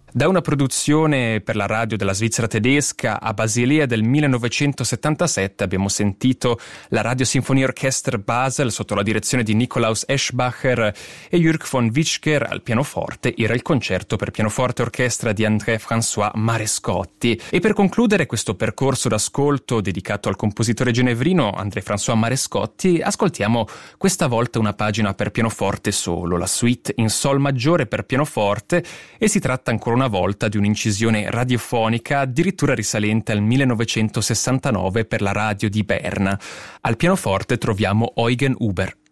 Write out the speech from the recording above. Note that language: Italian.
Da una produzione per la radio della Svizzera tedesca, a Basilea del 1977 abbiamo sentito la Radiosinfonieorchester Basel sotto la direzione di Nikolaus Eschbacher e Jürg von Witschger al pianoforte. Era il concerto per pianoforte e orchestra di André-François Marescotti. E per concludere questo percorso d'ascolto dedicato al compositore genevrino André-François Marescotti, ascoltiamo questa volta una pagina per pianoforte solo, la suite in sol maggiore per pianoforte, e si tratta ancora una volta di un'incisione radiofonica addirittura risalente al 1969 per la radio di Berna. Al pianoforte troviamo Eugen Huber.